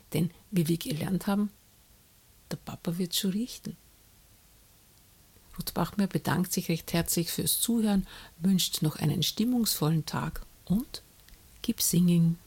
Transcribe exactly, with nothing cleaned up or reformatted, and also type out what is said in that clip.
Denn wie wir gelernt haben, der Papa wird schon richten. Ruth Bachmeier bedankt sich recht herzlich fürs Zuhören, wünscht noch einen stimmungsvollen Tag und keep singing.